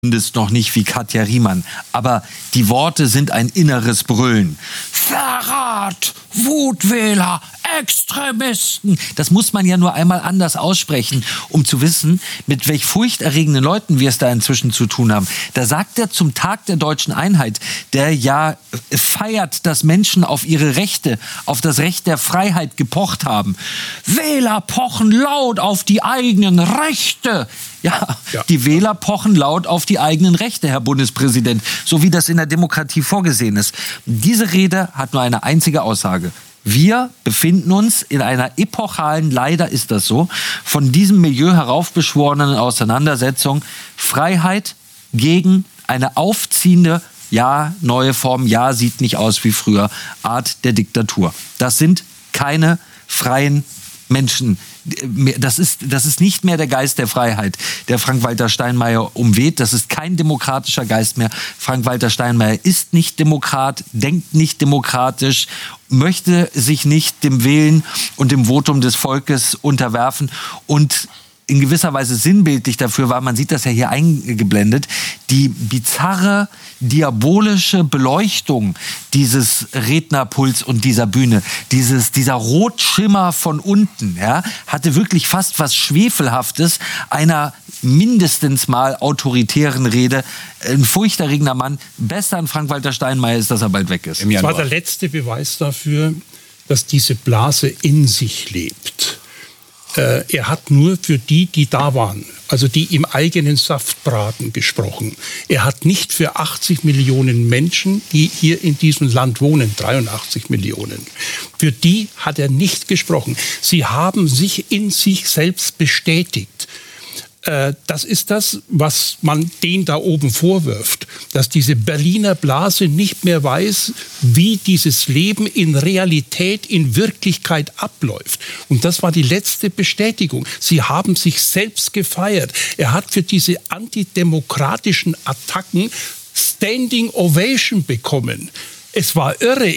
ist noch nicht wie Katja Riemann, aber die Worte sind ein inneres Brüllen. Verrat, Wutwähler, Extremisten. Das muss man ja nur einmal anders aussprechen, um zu wissen, mit welch furchterregenden Leuten wir es da inzwischen zu tun haben. Da sagt er zum Tag der deutschen Einheit, der ja feiert, dass Menschen auf ihre Rechte, auf das Recht der Freiheit gepocht haben. Wähler pochen laut auf die eigenen Rechte. Ja, die Wähler pochen laut auf die eigenen Rechte, Herr Bundespräsident, so wie das in der Demokratie vorgesehen ist. Diese Rede hat nur eine einzige Aussage. Wir befinden uns in einer epochalen, leider ist das so, von diesem Milieu heraufbeschworenen Auseinandersetzung. Freiheit gegen eine aufziehende, ja, neue Form, ja, sieht nicht aus wie früher, Art der Diktatur. Das sind keine freien Menschen. Das ist nicht mehr der Geist der Freiheit, der Frank-Walter Steinmeier umweht. Das ist kein demokratischer Geist mehr. Frank-Walter Steinmeier ist nicht Demokrat, denkt nicht demokratisch, möchte sich nicht dem Willen und dem Votum des Volkes unterwerfen und in gewisser Weise sinnbildlich dafür war, man sieht das ja hier eingeblendet, die bizarre, diabolische Beleuchtung dieses Rednerpuls und dieser Bühne, dieser Rotschimmer von unten, ja, hatte wirklich fast was Schwefelhaftes einer mindestens mal autoritären Rede. Ein furchterregender Mann. Besser an Frank-Walter Steinmeier ist, dass er bald weg ist. Das war der letzte Beweis dafür, dass diese Blase in sich lebt. Er hat nur für die da waren, also die im eigenen Saft braten, gesprochen. Er hat nicht für 80 Millionen Menschen, die hier in diesem Land wohnen, 83 Millionen. Für die hat er nicht gesprochen. Sie haben sich in sich selbst bestätigt. Das ist das, was man denen da oben vorwirft, dass diese Berliner Blase nicht mehr weiß, wie dieses Leben in Realität, in Wirklichkeit abläuft. Und das war die letzte Bestätigung. Sie haben sich selbst gefeiert. Er hat für diese antidemokratischen Attacken Standing Ovation bekommen. Es war irre.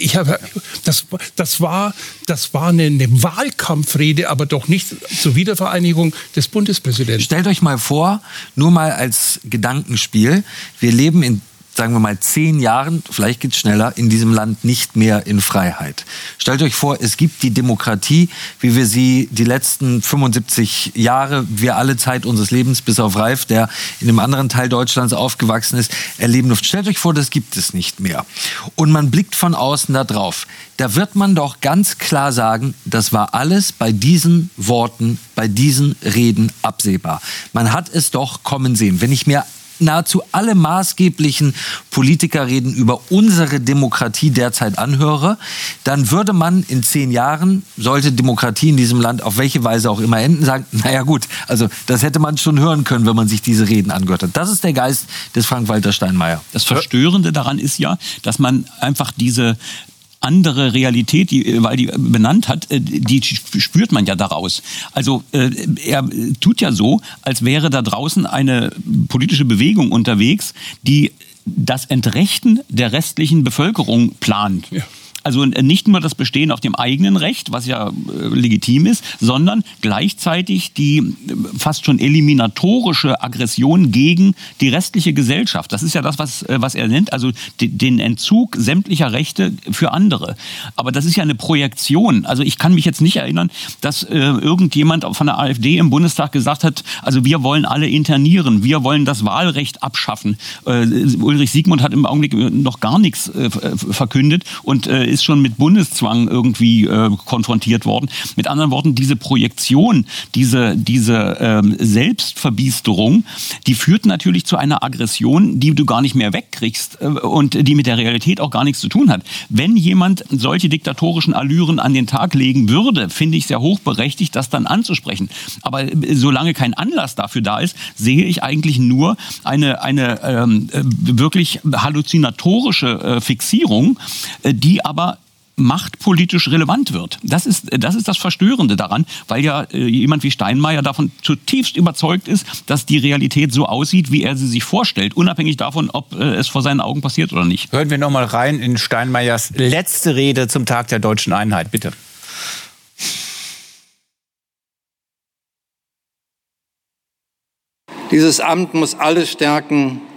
Das war eine Wahlkampfrede, aber doch nicht zur Wiedervereinigung des Bundespräsidenten. Stellt euch mal vor, nur mal als Gedankenspiel, wir leben in, sagen wir mal, 10 Jahren, vielleicht geht's schneller, in diesem Land nicht mehr in Freiheit. Stellt euch vor, es gibt die Demokratie, wie wir sie die letzten 75 Jahre, wir alle Zeit unseres Lebens, bis auf Ralf, der in einem anderen Teil Deutschlands aufgewachsen ist, erleben durften. Stellt euch vor, das gibt es nicht mehr. Und man blickt von außen da drauf. Da wird man doch ganz klar sagen, das war alles bei diesen Worten, bei diesen Reden absehbar. Man hat es doch kommen sehen. Wenn ich mir nahezu alle maßgeblichen Politikerreden über unsere Demokratie derzeit anhöre, dann würde man in 10 Jahren, sollte Demokratie in diesem Land auf welche Weise auch immer enden, sagen, naja gut, also das hätte man schon hören können, wenn man sich diese Reden angehört hat. Das ist der Geist des Frank-Walter Steinmeier. Das Verstörende daran ist ja, dass man einfach diese andere Realität, weil die benannt hat, die spürt man ja daraus. Also er tut ja so, als wäre da draußen eine politische Bewegung unterwegs, die das Entrechten der restlichen Bevölkerung plant. Ja. Also nicht nur das Bestehen auf dem eigenen Recht, was ja legitim ist, sondern gleichzeitig die fast schon eliminatorische Aggression gegen die restliche Gesellschaft. Das ist ja das, was er nennt, also den Entzug sämtlicher Rechte für andere. Aber das ist ja eine Projektion. Also ich kann mich jetzt nicht erinnern, dass irgendjemand von der AfD im Bundestag gesagt hat, also wir wollen alle internieren, wir wollen das Wahlrecht abschaffen. Ulrich Siegmund hat im Augenblick noch gar nichts verkündet und ist schon mit Bundeszwang irgendwie konfrontiert worden. Mit anderen Worten, diese Projektion, diese Selbstverbiesterung, die führt natürlich zu einer Aggression, die du gar nicht mehr wegkriegst und die mit der Realität auch gar nichts zu tun hat. Wenn jemand solche diktatorischen Allüren an den Tag legen würde, finde ich sehr hochberechtigt, das dann anzusprechen. Aber solange kein Anlass dafür da ist, sehe ich eigentlich nur eine wirklich halluzinatorische Fixierung, die aber machtpolitisch relevant wird. Das ist das Verstörende daran, weil ja jemand wie Steinmeier davon zutiefst überzeugt ist, dass die Realität so aussieht, wie er sie sich vorstellt, unabhängig davon, ob es vor seinen Augen passiert oder nicht. Hören wir noch mal rein in Steinmeiers letzte Rede zum Tag der deutschen Einheit, bitte. Dieses Amt muss alles stärken,